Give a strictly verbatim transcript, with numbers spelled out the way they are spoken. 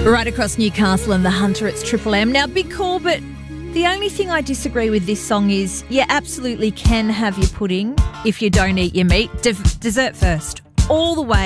Right across Newcastle and the Hunter, it's Triple M. Now, big call, but the only thing I disagree with this song is you absolutely can have your pudding if you don't eat your meat. De- dessert first, all the way.